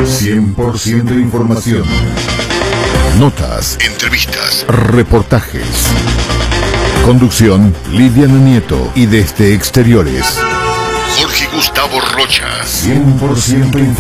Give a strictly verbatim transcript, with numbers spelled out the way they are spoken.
cien por ciento información. Notas, entrevistas, reportajes. Conducción, Lidiana Nieto. Y desde exteriores, Jorge Gustavo Rocha. cien por ciento información.